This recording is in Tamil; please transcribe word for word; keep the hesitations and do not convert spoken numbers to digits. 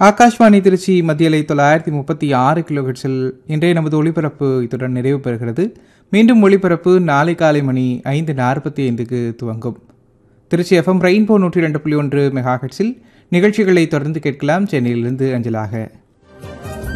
ஆகாஷ்வாணி திருச்சி மத்தியலை தொள்ளாயிரத்தி முப்பத்தி ஆறு கிலோஹெட்ஸில் இன்றைய நமது ஒளிபரப்பு இத்துடன் நிறைவு பெறுகிறது. மீண்டும் ஒளிபரப்பு நாளை காலை மணி ஐந்து நாற்பத்தி ஐந்துக்கு துவங்கும். திருச்சி எஃப்எம் ரெயின்போ நூற்றி இரண்டு புள்ளி ஒன்று மெகா ஹெட்ஸில் நிகழ்ச்சிகளை தொடர்ந்து கேட்கலாம். சென்னையிலிருந்து அஞ்சலாக.